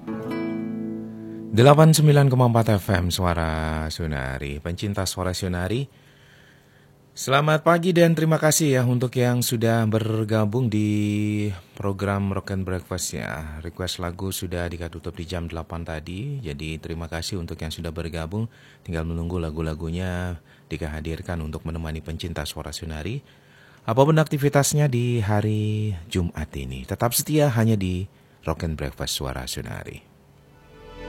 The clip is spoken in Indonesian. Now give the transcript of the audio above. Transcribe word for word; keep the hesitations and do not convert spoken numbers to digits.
delapan puluh sembilan koma empat F M Suara Sunari, pencinta Suara Sunari. Selamat pagi dan terima kasih ya untuk yang sudah bergabung di program Rock and Breakfast ya. Request lagu sudah ditutup di jam delapan tadi. Jadi terima kasih untuk yang sudah bergabung. Tinggal menunggu lagu-lagunya dikehadirkan untuk menemani pencinta Suara Sunari. Apapun aktivitasnya di hari Jumat ini, tetap setia hanya di Rock and Breakfast Suara Sunari.